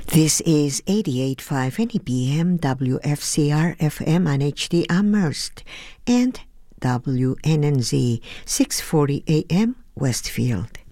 This is 88.5 NEBM WFCR FM on HD Amherst and WNNZ 640 AM Westfield.